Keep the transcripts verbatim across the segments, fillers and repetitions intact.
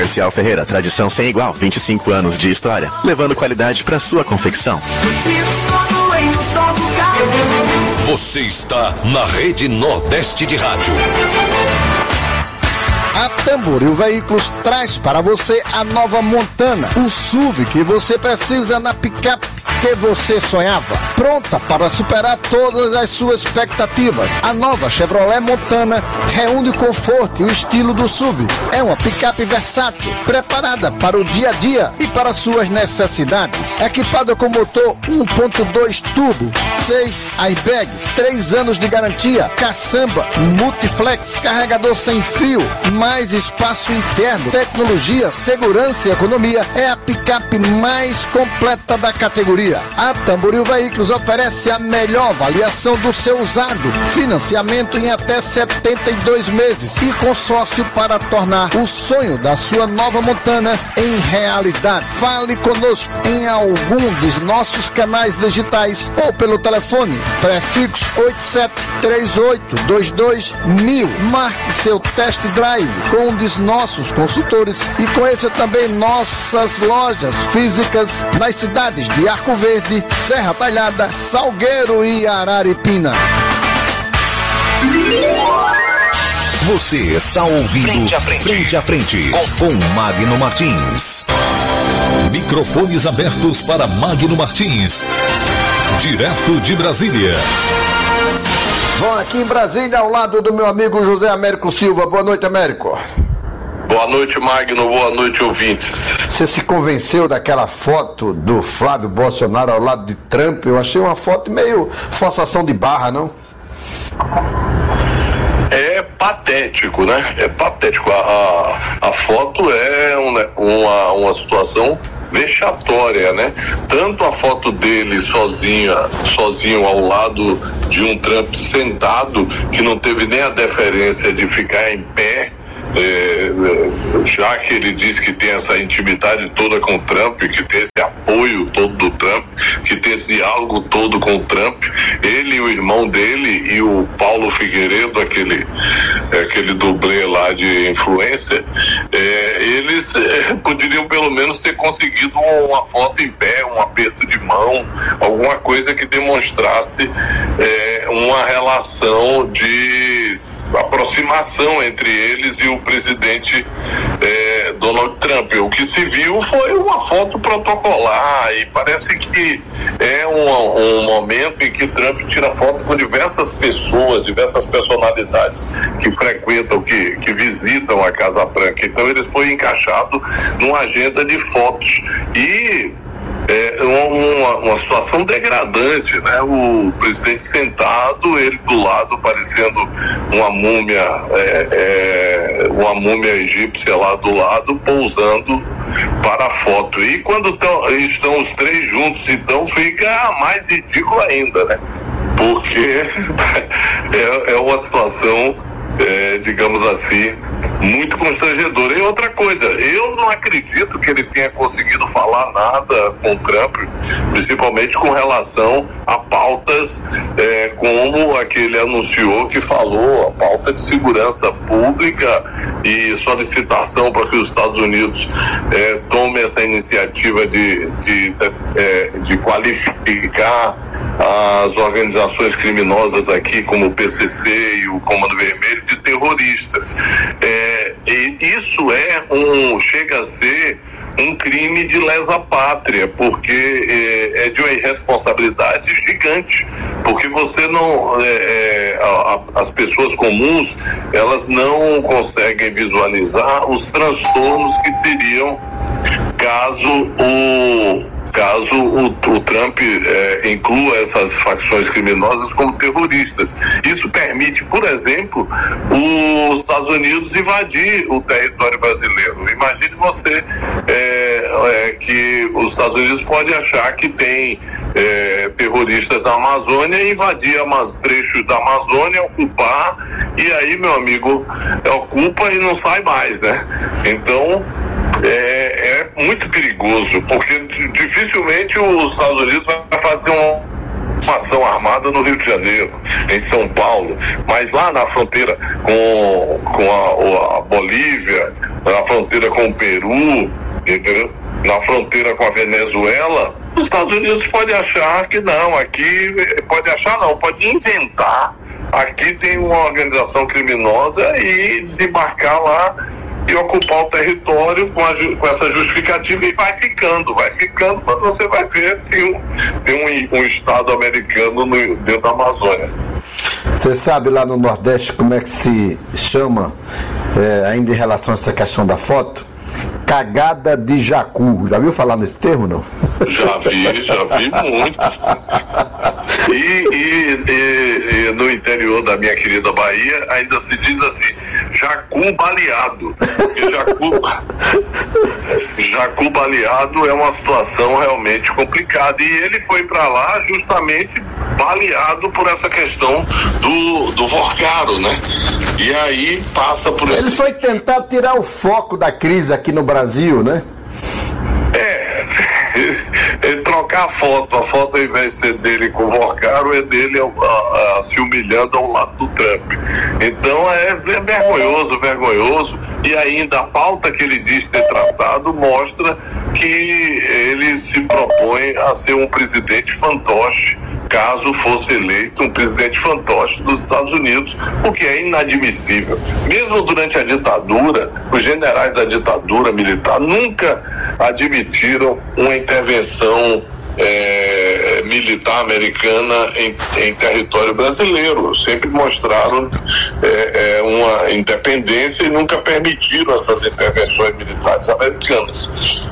Comercial Ferreira, tradição sem igual, vinte e cinco anos de história, levando qualidade para sua confecção. Você está na Rede Nordeste de Rádio. A Tamboril Veículos traz para você a nova Montana, o S U V que você precisa na picape que você sonhava, pronta para superar todas as suas expectativas. A nova Chevrolet Montana reúne o conforto e o estilo do S U V. É uma picape versátil, preparada para o dia a dia e para suas necessidades. Equipada com motor um ponto dois turbo, seis airbags, três anos de garantia, caçamba, multiflex, carregador sem fio, mais espaço interno, tecnologia, segurança e economia. É a picape mais completa da categoria. A Tamboril Veículos oferece a melhor avaliação do seu usado, financiamento em até setenta e dois meses e consórcio para tornar o sonho da sua nova Montana em realidade. Fale conosco em algum dos nossos canais digitais ou pelo telefone prefixo oito sete três oito dois dois mil. Marque seu test drive com um dos nossos consultores e conheça também nossas lojas físicas nas cidades de Arco Verde, Serra Talhada, Salgueiro e Araripina. Você está ouvindo Frente a Frente, frente, a frente com Magno Martins. Microfones abertos para Magno Martins, direto de Brasília. Bom, aqui em Brasília, ao lado do meu amigo José Américo Silva. Boa noite, Américo. Boa noite, Magno. Boa noite, ouvintes. Você se convenceu daquela foto do Flávio Bolsonaro ao lado de Trump? Eu achei uma foto meio forçação de barra, não? É patético, né? É patético. A, a, a foto é uma, uma, uma situação vexatória, né? Tanto a foto dele sozinha, sozinho ao lado de um Trump sentado, que não teve nem a deferência de ficar em pé, É, já que ele diz que tem essa intimidade toda com o Trump, que tem esse apoio todo do Trump, que tem esse diálogo todo com o Trump, ele e o irmão dele e o Paulo Figueiredo, aquele, aquele dublê lá de influencer, é, eles é, poderiam pelo menos ter conseguido uma foto em pé, um aperto de mão, alguma coisa que demonstrasse é, uma relação de aproximação entre eles e o presidente eh, Donald Trump. O que se viu foi uma foto protocolar e parece que é um, um momento em que Trump tira foto com diversas pessoas, diversas personalidades que frequentam, que, que visitam a Casa Branca. Então ele foi encaixado numa agenda de fotos e é uma, uma situação degradante, né? O presidente sentado, ele do lado parecendo uma múmia, é, é, uma múmia egípcia lá do lado, pousando para a foto. E quando tão, estão os três juntos, então fica mais ridículo ainda, né? Porque é, é uma situação, é, digamos assim, muito constrangedor. E outra coisa, eu não acredito que ele tenha conseguido falar nada com o Trump, principalmente com relação a pautas é, como a que ele anunciou, que falou, a pauta de segurança pública e solicitação para que os Estados Unidos é, tome essa iniciativa de, de, é, de qualificar as organizações criminosas aqui, como o P C C e o Comando Vermelho, de terroristas. É, e isso é um, chega a ser um crime de lesa pátria, porque é, é de uma irresponsabilidade gigante, porque você não, é, é, a, a, as pessoas comuns, elas não conseguem visualizar os transtornos que seriam caso o caso o, o Trump é, inclua essas facções criminosas como terroristas. Isso permite, por exemplo, os Estados Unidos invadir o território brasileiro. Imagine você é, é, que os Estados Unidos podem achar que tem é, terroristas na Amazônia e invadir a, trechos da Amazônia, ocupar, e aí, meu amigo, é, ocupa e não sai mais, né? Então, É, é muito perigoso, porque dificilmente os Estados Unidos vai fazer um, uma ação armada no Rio de Janeiro, em São Paulo, mas lá na fronteira com, com a, a Bolívia, na fronteira com o Peru, entendeu? Na fronteira com a Venezuela, os Estados Unidos podem achar que não, aqui pode achar não, pode inventar, aqui tem uma organização criminosa e desembarcar lá e ocupar o território com, a, com essa justificativa, e vai ficando, vai ficando, quando você vai ver tem um, tem um, um estado americano no, dentro da Amazônia. Você sabe lá no Nordeste como é que se chama, é, ainda em relação a essa questão da foto? Cagada de jacu. Já viu falar nesse termo, não? Já vi, já vi muito. E, e, e, e no interior da minha querida Bahia ainda se diz assim, jacu baleado. Porque jacu, jacu baleado é uma situação realmente complicada. E ele foi para lá justamente baleado por essa questão do, do Vorcaro, né? E aí passa por... Ele esse... foi tentar tirar o foco da crise aqui no Brasil, né? É, ele trocar a foto, a foto ao invés de ser dele com o Vorcaro, é dele a, a, a, se humilhando ao lado do Trump. Então é, é vergonhoso, vergonhoso, e ainda a pauta que ele diz ter tratado mostra que ele se propõe a ser um presidente fantoche, caso fosse eleito um presidente fantoche dos Estados Unidos, o que é inadmissível. Mesmo durante a ditadura, os generais da ditadura militar nunca admitiram uma intervenção é, militar americana em, em território brasileiro. Sempre mostraram é, é, uma independência e nunca permitiram essas intervenções militares americanas.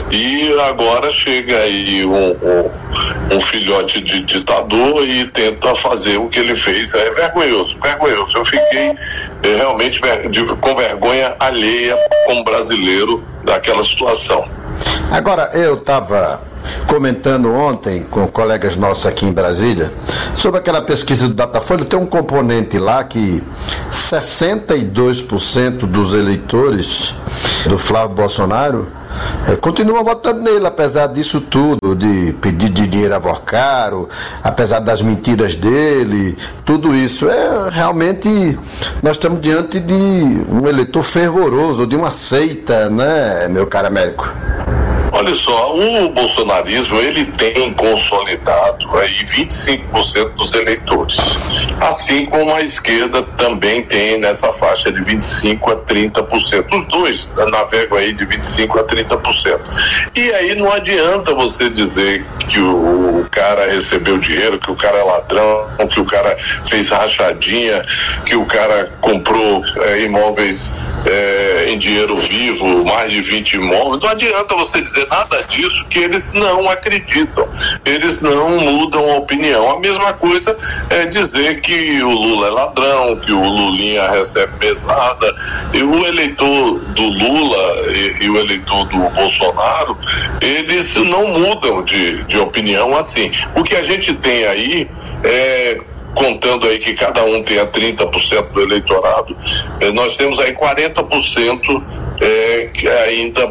E agora chega aí um, um, um filhote de ditador e tenta fazer o que ele fez. É vergonhoso, vergonhoso. Eu fiquei é, realmente de, com vergonha alheia como brasileiro daquela situação. Agora, eu estava comentando ontem com colegas nossos aqui em Brasília sobre aquela pesquisa do Datafolha. Tem um componente lá que sessenta e dois por cento dos eleitores do Flávio Bolsonaro é, continuam votando nele, apesar disso tudo, de pedir de dinheiro a Vorcaro, apesar das mentiras dele, tudo isso. É realmente, nós estamos diante de um eleitor fervoroso, de uma seita, né, meu caro Américo? Olha só, o bolsonarismo, ele tem consolidado aí vinte e cinco por cento dos eleitores, assim como a esquerda também tem nessa faixa de vinte e cinco a trinta por cento. Os dois navegam aí de vinte e cinco a trinta por cento. E aí não adianta você dizer que o, o cara recebeu dinheiro, que o cara é ladrão, que o cara fez rachadinha, que o cara comprou é, imóveis é, em dinheiro vivo, mais de vinte imóveis. Não adianta você dizer nada disso, que eles não acreditam, eles não mudam a opinião. A mesma coisa é dizer que o Lula é ladrão, que o Lulinha recebe mesada. E o eleitor do Lula e, e o eleitor do Bolsonaro, eles não mudam de, de opinião assim. O que a gente tem aí é, contando aí que cada um tenha trinta por cento do eleitorado, eh, nós temos aí quarenta por cento eh, ainda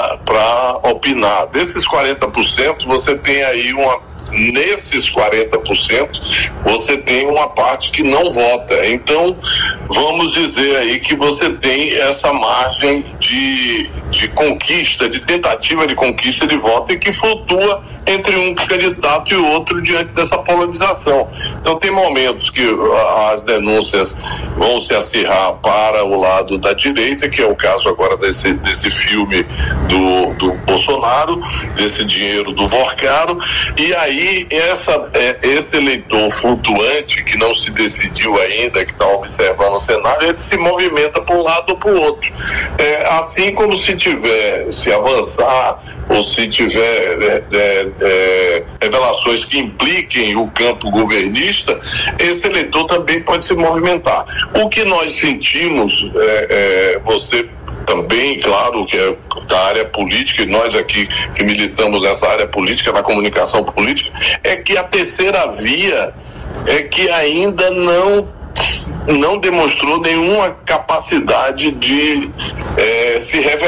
para opinar. Desses quarenta por cento, você tem aí uma... Nesses quarenta por cento, você tem uma parte que não vota. Então, vamos dizer aí que você tem essa margem de, de conquista, de tentativa de conquista de voto, e que flutua entre um candidato e outro diante dessa polarização. Então, tem momentos que as denúncias vão se acirrar para o lado da direita, que é o caso agora desse, desse filme do, do Bolsonaro, desse dinheiro do Vorcaro, e aí essa, é, esse eleitor flutuante que não se decidiu ainda, que está observando o cenário, ele se movimenta para um lado ou para o outro. É, assim como se tiver, se avançar, ou se tiver é, é, é, revelações que impliquem o campo governista, esse eleitor também pode se movimentar. O que nós sentimos, é, é, você também, claro, que é da área política, e nós aqui que militamos nessa área política, na comunicação política, é que a terceira via é que ainda não não demonstrou nenhuma capacidade de é, se revelar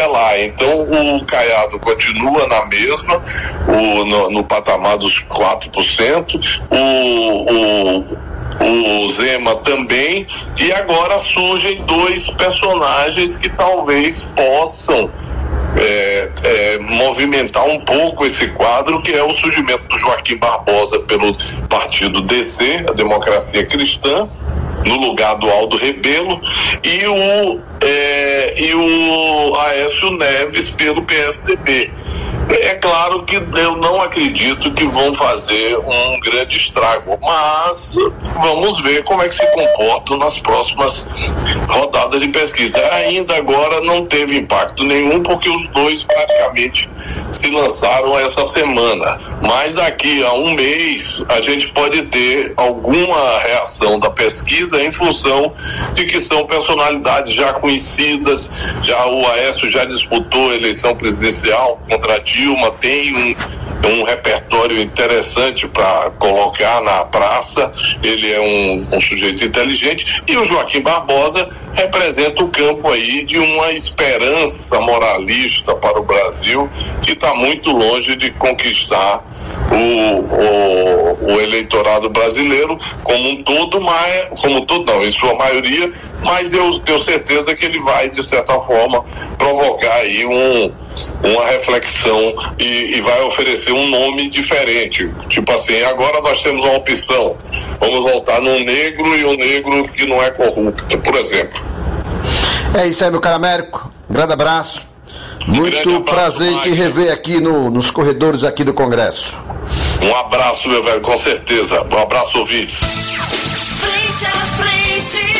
apelar. Então o Caiado continua na mesma, o, no, no patamar dos quatro por cento, o, o o Zema também, e agora surgem dois personagens que talvez possam é, é, movimentar um pouco esse quadro, que é o surgimento do Joaquim Barbosa pelo partido D C, a Democracia Cristã, no lugar do Aldo Rebelo, e o, é, e o Aécio Neves pelo P S D B. É claro que eu não acredito que vão fazer um grande estrago, mas vamos ver como é que se comportam nas próximas rodadas de pesquisa. Ainda agora não teve impacto nenhum, porque os dois praticamente se lançaram essa semana. Mas daqui a um mês a gente pode ter alguma reação da pesquisa em função de que são personalidades já conhecidas. Já o Aécio já disputou a eleição presidencial contra a Dilma, tem um, um repertório interessante para colocar na praça, ele é um, um sujeito inteligente, e o Joaquim Barbosa representa o campo aí de uma esperança moralista para o Brasil, que está muito longe de conquistar o, o, o eleitorado brasileiro como um todo, mas, como todo não, em sua maioria, mas eu tenho certeza que ele vai, de certa forma, provocar aí um, uma reflexão e, e vai oferecer um nome diferente, tipo assim, agora nós temos uma opção, vamos voltar num negro, e um negro que não é corrupto, por exemplo. É isso aí, meu caro Américo, grande abraço, muito grande abraço, prazer em te rever aqui no, nos corredores aqui do Congresso. Um abraço, meu velho, com certeza, um abraço, ouvintes. Frente a frente.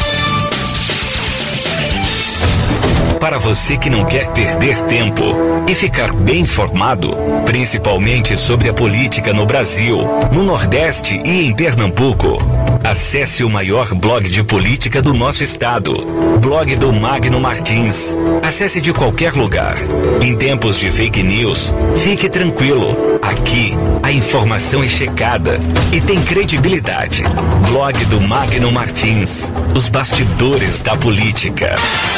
Para você que não quer perder tempo e ficar bem informado, principalmente sobre a política no Brasil, no Nordeste e em Pernambuco, acesse o maior blog de política do nosso estado, blog do Magno Martins. Acesse de qualquer lugar. Em tempos de fake news, fique tranquilo. Aqui, a informação é checada e tem credibilidade. Blog do Magno Martins, os bastidores da política.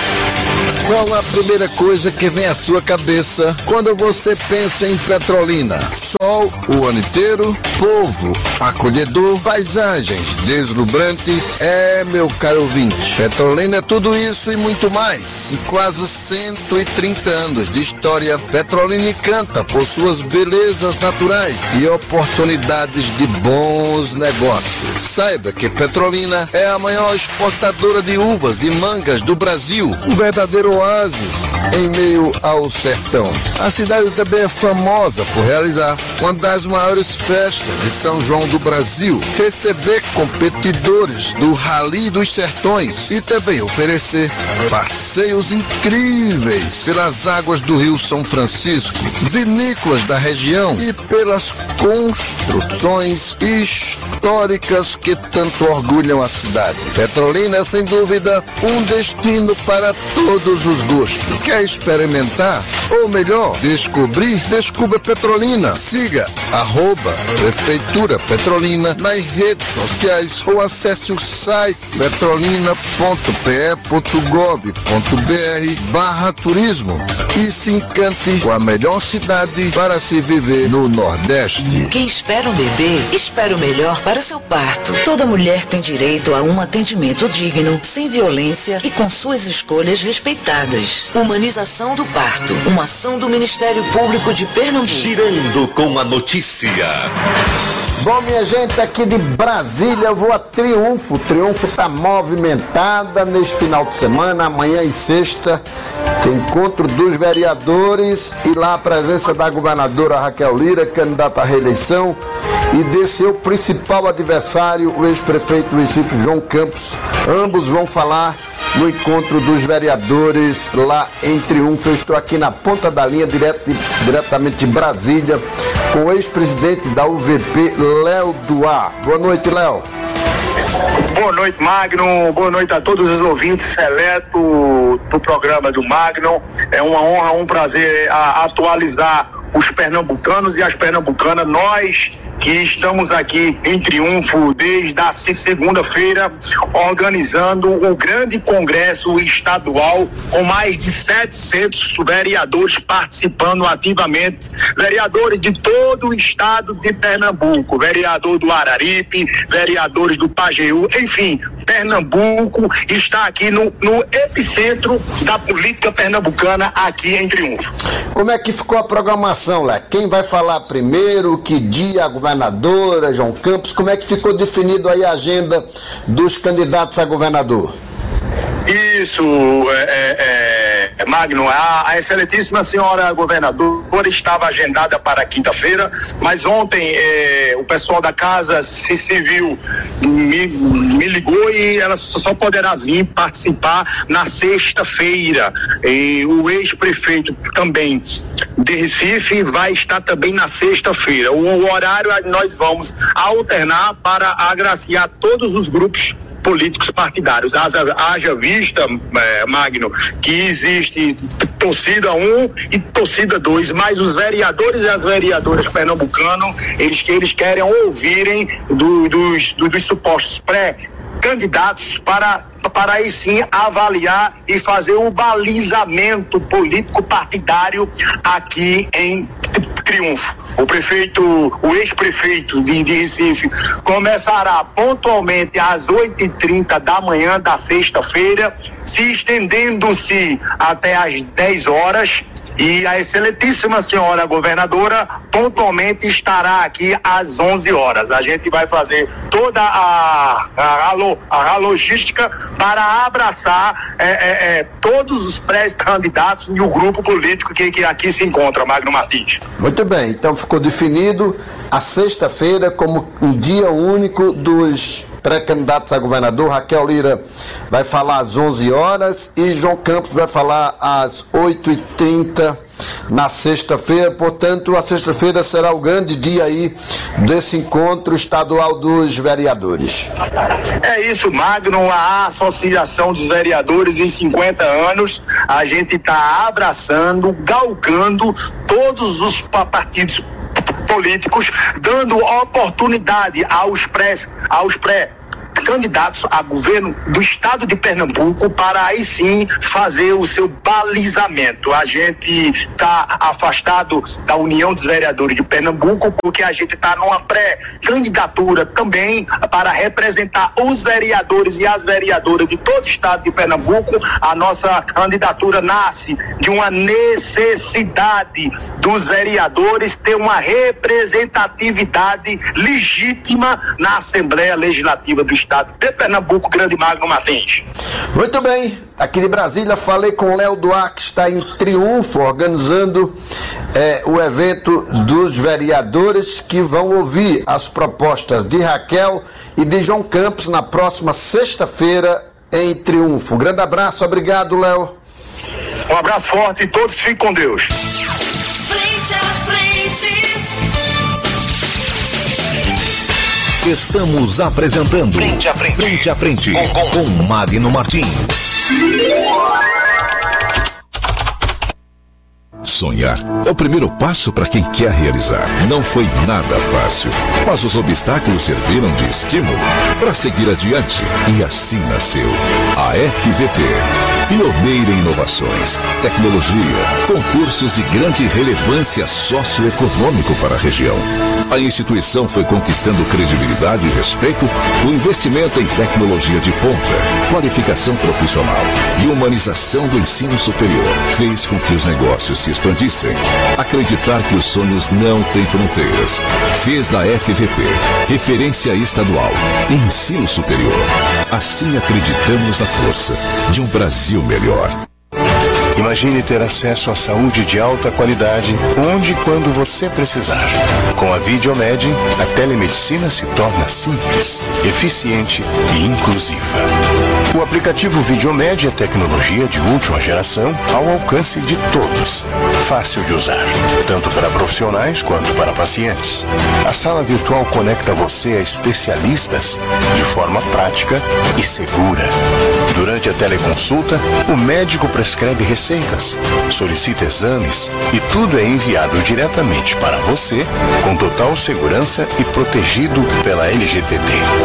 Qual a primeira coisa que vem à sua cabeça quando você pensa em Petrolina? Sol o ano inteiro, povo acolhedor, paisagens deslumbrantes. É, meu caro ouvinte, Petrolina é tudo isso e muito mais. E quase cento e trinta anos de história, Petrolina encanta por suas belezas naturais e oportunidades de bons negócios. Saiba que Petrolina é a maior exportadora de uvas e mangas do Brasil, um verdadeiro oásis em meio ao sertão. A cidade também é famosa por realizar uma das maiores festas de São João do Brasil, receber competidores do Rally dos Sertões e também oferecer passeios incríveis pelas águas do Rio São Francisco, vinícolas da região e pelas construções históricas que tanto orgulham a cidade. Petrolina é sem dúvida um destino para todos os gostos. Quer experimentar? Ou melhor, descobrir? Descubra Petrolina. Siga arroba Prefeitura Petrolina nas redes sociais ou acesse o site petrolina ponto p e ponto gov ponto b r barra turismo e se encante com a melhor cidade para se viver no Nordeste. Quem espera um bebê, espera o melhor para seu parto. Toda mulher tem direito a um atendimento digno, sem violência e com suas escolhas respeitadas. Humanização do parto, uma ação do Ministério Público de Pernambuco. Girando com a notícia. Bom, minha gente, aqui de Brasília eu vou a Triunfo. Triunfo está movimentada neste final de semana, amanhã e sexta, encontro dos vereadores e lá a presença da governadora Raquel Lira, candidata à reeleição, e desse seu principal adversário, o ex-prefeito do Recife, João Campos. Ambos vão falar no encontro dos vereadores lá em Triunfo. Eu estou aqui na ponta da linha, direto, diretamente de Brasília, com o ex-presidente da U V P, Léo Duar. Boa noite, Léo. Boa noite, Magno. Boa noite a todos os ouvintes seletos do programa do Magno. É uma honra, um prazer a, atualizar os pernambucanos e as pernambucanas. Nós que estamos aqui em Triunfo desde a segunda-feira, organizando o grande congresso estadual com mais de setecentos vereadores participando ativamente, vereadores de todo o estado de Pernambuco, vereador do Araripe, vereadores do Pajeú, enfim, Pernambuco está aqui no, no epicentro da política pernambucana aqui em Triunfo. Como é que ficou a programação, Lé? Quem vai falar primeiro? Que dia? A governadora, João Campos? Como é que ficou definido aí a agenda dos candidatos a governador? Isso, é, é, Magno, a, a excelentíssima senhora governadora estava agendada para quinta-feira, mas ontem é, o pessoal da Casa Civil me, me ligou e ela só poderá vir participar na sexta-feira. E o ex-prefeito também de Recife vai estar também na sexta-feira. O, o horário nós vamos alternar para agraciar todos os grupos políticos partidários. Haja, haja vista, é, Magno, que existe torcida um e torcida dois, mas os vereadores e as vereadoras pernambucanos, eles, eles querem ouvirem do, dos, do, dos supostos pré-candidatos para para aí sim avaliar e fazer o balizamento político partidário aqui em Triunfo. O prefeito, o ex-prefeito de, de Recife começará pontualmente às oito e trinta da manhã da sexta-feira, se estendendo-se até às dez horas. E a excelentíssima senhora governadora pontualmente estará aqui às onze horas. A gente vai fazer toda a, a, a, a logística para abraçar é, é, é, todos os pré-candidatos e o grupo político que, que aqui se encontra, Magno Martins. Muito bem, então ficou definido a sexta-feira como um dia único dos pré-candidatos a governador. Raquel Lira vai falar às onze horas e João Campos vai falar às oito e trinta na sexta-feira. Portanto, a sexta-feira será o grande dia aí desse encontro estadual dos vereadores. É isso, Magno, a Associação dos Vereadores em cinquenta anos, a gente está abraçando, galgando todos os partidos políticos, dando oportunidade aos pré, aos pré candidatos a governo do estado de Pernambuco para aí sim fazer o seu balizamento. A gente está afastado da União dos Vereadores de Pernambuco porque a gente está numa pré-candidatura também para representar os vereadores e as vereadoras de todo o estado de Pernambuco. A nossa candidatura nasce de uma necessidade dos vereadores ter uma representatividade legítima na Assembleia Legislativa do estado de Pernambuco, Grande Magno Martins. Muito bem, aqui de Brasília falei com o Léo Duarte, que está em Triunfo, organizando é, o evento dos vereadores que vão ouvir as propostas de Raquel e de João Campos na próxima sexta-feira em Triunfo. Um grande abraço, obrigado, Léo. Um abraço forte e todos fiquem com Deus. Frente a frente. Estamos apresentando Frente a Frente, Frente, a frente com, com Magno Martins. Sonhar é o primeiro passo para quem quer realizar. Não foi nada fácil, mas os obstáculos serviram de estímulo para seguir adiante. E assim nasceu a F V P. Pioneira em inovações, tecnologia, concursos de grande relevância socioeconômico para a região. A instituição foi conquistando credibilidade e respeito com investimento em tecnologia de ponta, qualificação profissional e humanização do ensino superior. Fez com que os negócios se expandissem. Acreditar que os sonhos não têm fronteiras. Fez da F V P referência estadual em ensino superior. Assim acreditamos na força de um Brasil melhor. Imagine ter acesso à saúde de alta qualidade, onde e quando você precisar. Com a Videomed, a telemedicina se torna simples, eficiente e inclusiva. O aplicativo Videomed é tecnologia de última geração ao alcance de todos. Fácil de usar, tanto para profissionais quanto para pacientes. A sala virtual conecta você a especialistas de forma prática e segura. Durante a teleconsulta, o médico prescreve receitas receitas, solicita exames e tudo é enviado diretamente para você com total segurança e protegido pela L G P D.